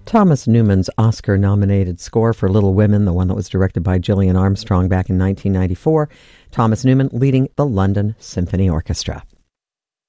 Thomas Newman's Oscar-nominated score for Little Women, the one that was directed by Gillian Armstrong back in 1994. Thomas Newman leading the London Symphony Orchestra.